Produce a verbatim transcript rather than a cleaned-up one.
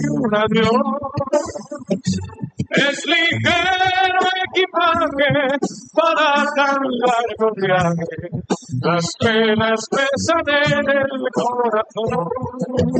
un adiós. Es ligero equipaje para tan largo viaje, las penas pesan en el corazón.